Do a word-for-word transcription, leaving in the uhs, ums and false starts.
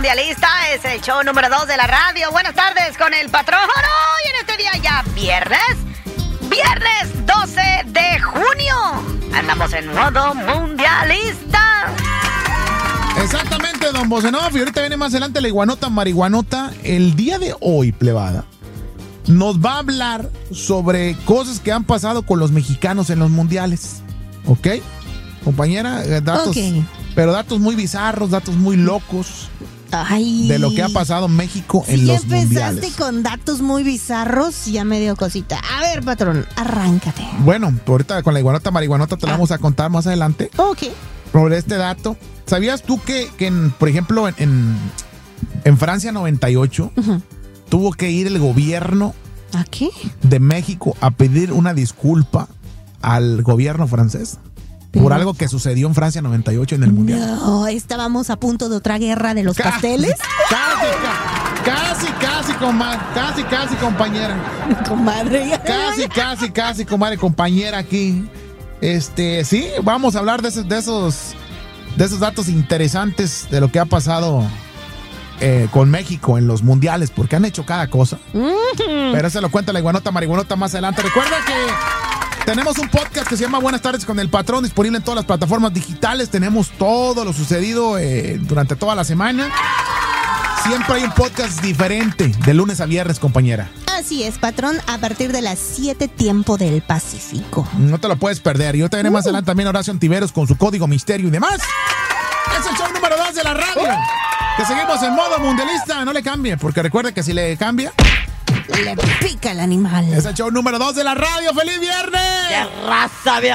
Mundialista es el show número dos de la radio. Buenas tardes con el patrón. Y en este día ya viernes, viernes doce de junio. Andamos en modo mundialista. Exactamente, don Bozenov. Y ahorita viene más adelante la iguanota marihuanota. El día de hoy, plebada, nos va a hablar sobre cosas que han pasado con los mexicanos en los mundiales. ¿Ok? Compañera, datos, okay. Pero datos muy bizarros, datos muy locos. Ay. De lo que ha pasado en México si en los mundiales. Si ya mundiales. empezaste con datos muy bizarros, ya me dio cosita. A ver, patrón, arráncate. Bueno, ahorita con la iguanota marihuanota te la ah. vamos a contar más adelante. Ok. Sobre este dato. ¿Sabías tú que, que en, por ejemplo, en, en, en Francia noventa y ocho uh-huh. tuvo que ir el gobierno ¿a qué? de México a pedir una disculpa al gobierno francés? Por Pero, algo que sucedió en Francia noventa y ocho en el Mundial. No, estábamos a punto de otra guerra de los casi, pasteles. Casi, casi, casi, comadre, casi, casi, compañera. Comadre. Casi, casi, casi, comadre, compañera aquí. Este, sí, vamos a hablar de esos, de esos, de esos datos interesantes de lo que ha pasado eh, con México en los mundiales, porque han hecho cada cosa. Mm-hmm. Pero eso lo cuenta la iguanota marihuanota más adelante. Recuerda que tenemos un podcast que se llama Buenas tardes con el patrón, disponible en todas las plataformas digitales. Tenemos todo lo sucedido eh, durante toda la semana. Siempre hay un podcast diferente de lunes a viernes, compañera. Así es, patrón, a partir de las siete tiempo del Pacífico. No te lo puedes perder. Y yo te veré uh. más adelante también Horacio Antiveros con su código misterio y demás. Es el show número dos de la radio. Uh. Que seguimos en modo mundialista. No le cambie, porque recuerde que si le cambia, le pica el animal. Es el show número dos de la radio. ¡Feliz viernes! ¡Qué raza,